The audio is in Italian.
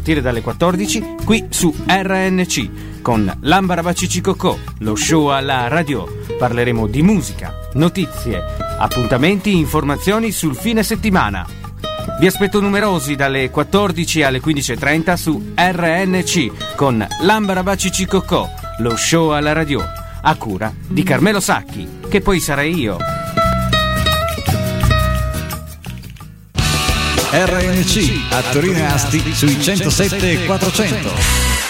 partire dalle 14 qui su RNC con L'Ambarabaci Cicocò, lo show alla radio. Parleremo di musica, notizie, appuntamenti, informazioni sul fine settimana. Vi aspetto numerosi dalle 14 alle 15.30 su RNC con L'Ambarabaci Cicocò, lo show alla radio, a cura di Carmelo Sacchi, che poi sarei io. RNC a Torino e Asti sui 107 e 400.